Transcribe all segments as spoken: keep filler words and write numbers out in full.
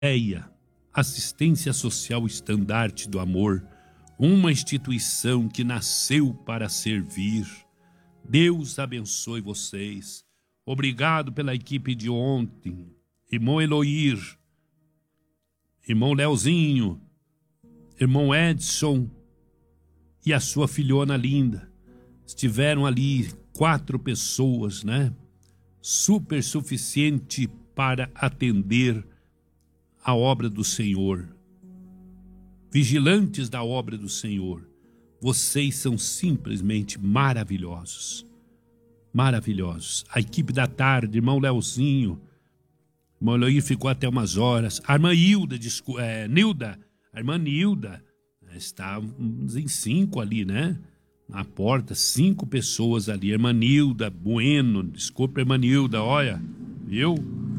EIA, Assistência Social Estandarte do Amor, uma instituição que nasceu para servir. Deus abençoe vocês. Obrigado pela equipe de ontem. Irmão Eloir, irmão Leozinho, irmão Edson e a sua filhona linda. Estiveram ali quatro pessoas, né? Super suficiente para atender a obra do Senhor. Vigilantes da obra do Senhor. Vocês são simplesmente maravilhosos. Maravilhosos. A equipe da tarde, irmão Leozinho, irmão Eloir ficou até umas horas. A irmã Hilda, é, Nilda, a irmã Nilda, estávamos em cinco ali, né? Na porta, cinco pessoas ali. A irmã Nilda, Bueno, desculpa, irmã Nilda, olha, viu?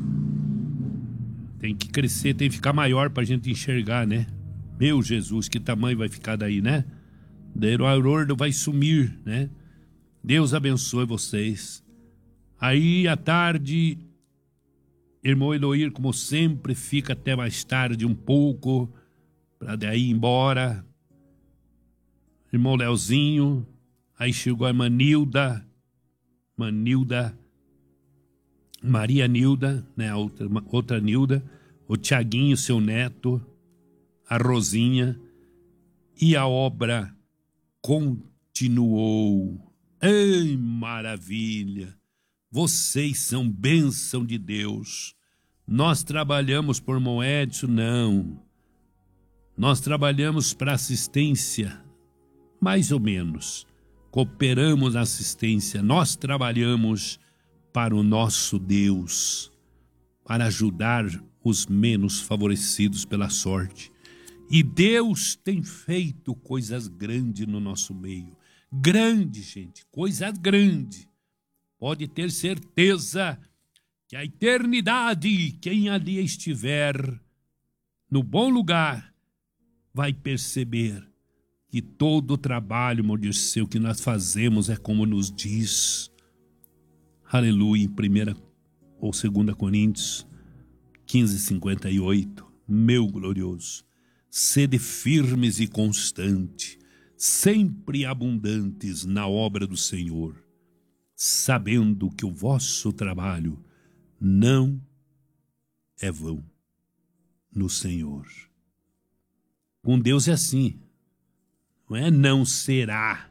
Tem que crescer, tem que ficar maior pra gente enxergar, né? Meu Jesus, que tamanho vai ficar daí, né? Daí o aurora vai sumir, né? Deus abençoe vocês. Aí, à tarde, irmão Eloir, como sempre, fica até mais tarde um pouco, pra daí ir embora. Irmão Leozinho, aí chegou a irmã Nilda, irmã Nilda, Maria Nilda, né, a outra, outra Nilda, o Tiaguinho, seu neto, a Rosinha, e a obra continuou. Ei, maravilha! Vocês são bênção de Deus. Nós trabalhamos por irmão Edson? Não. Nós trabalhamos para assistência, mais ou menos. Cooperamos na assistência. Nós trabalhamos para o nosso Deus, para ajudar os menos favorecidos pela sorte. E Deus tem feito coisas grandes no nosso meio. Grande, gente, coisas grandes. Pode ter certeza que a eternidade, quem ali estiver no bom lugar, vai perceber que todo o trabalho, meu Deus seu, que nós fazemos é como nos diz. Aleluia, em primeira ou segunda Coríntios quinze, cinquenta e oito. Meu glorioso, sede firmes e constantes, sempre abundantes na obra do Senhor, sabendo que o vosso trabalho não é vão no Senhor. Com Deus é assim, não é não será,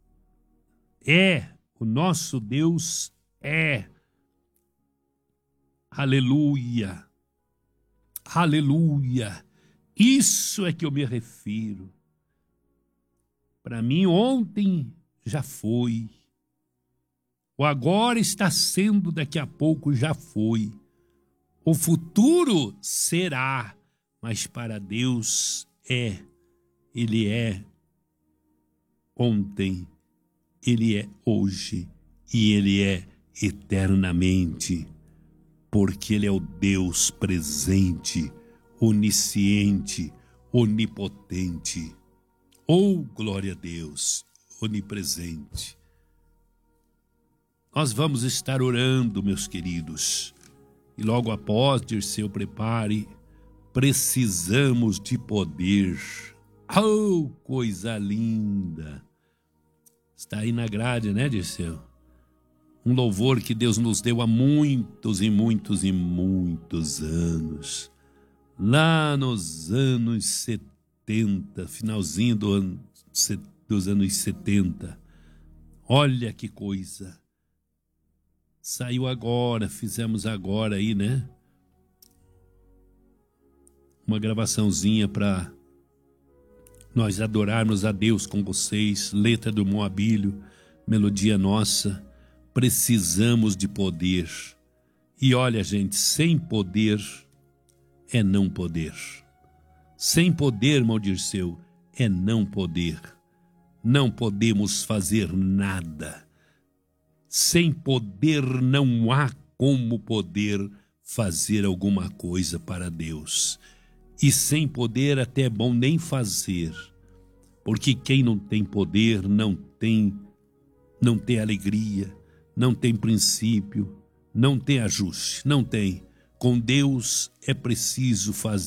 é, o nosso Deus é. Aleluia, aleluia, isso é que eu me refiro. Para mim ontem já foi, o agora está sendo, daqui a pouco já foi, o futuro será, mas para Deus é, Ele é ontem, Ele é hoje e Ele é eternamente, porque Ele é o Deus presente, onisciente, onipotente. Oh, glória a Deus, onipresente. Nós vamos estar orando, meus queridos, e logo após, Dirceu, prepare, precisamos de poder. Oh, coisa linda! Está aí na grade, né, Dirceu? Um louvor que Deus nos deu há muitos e muitos e muitos anos. Lá nos anos setenta, finalzinho do ano, dos anos setenta. Olha que coisa. Saiu agora, fizemos agora aí, né? Uma gravaçãozinha para nós adorarmos a Deus com vocês. Letra do Moabílio, melodia nossa. Precisamos de poder. E olha, gente, sem poder é não poder. Sem poder, Maldirceu, é não poder. Não podemos fazer nada. Sem poder não há como poder fazer alguma coisa para Deus. E sem poder até é bom nem fazer. Porque quem não tem poder não tem, não tem alegria, não tem princípio, não tem ajuste, não tem. Com Deus é preciso fazer